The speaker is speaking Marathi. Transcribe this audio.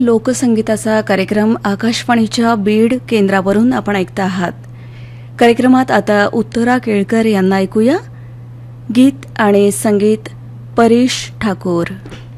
लोकसंगीताचा कार्यक्रम आकाशवाणीच्या बीड केंद्रावरून आपण ऐकता आहात. कार्यक्रमात आता उत्तरा केळकर यांना ऐकूया. गीत आणि संगीत परेश ठाकूर.